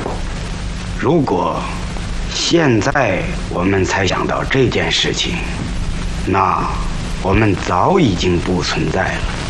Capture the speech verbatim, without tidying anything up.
如果现在我们才想到这件事情，那我们早已经不存在了。